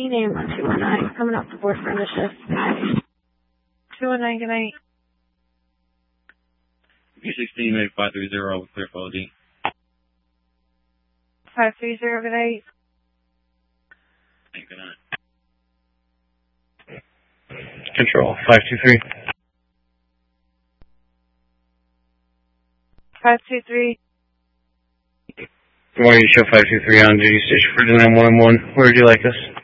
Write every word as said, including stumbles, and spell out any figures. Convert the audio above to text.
sixteen A M on two one nine, coming off the board for the shift. two one nine, good night. U sixteen, make five three zero, clear for O D. five three zero, good night. Good night. Control, five two three. five two three. Good morning, you show five two three on duty station for nine one one. Where would you like us?